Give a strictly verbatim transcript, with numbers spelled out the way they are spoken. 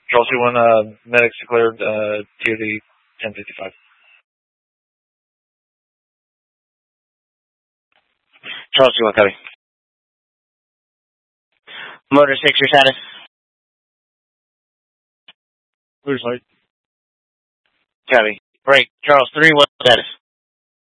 Charles two one, uh, medics declared, uh, T O D ten fifty-five. Charles two one, copy. Motor six, your status? Clear sight. Copy. Break. Charles three, what status?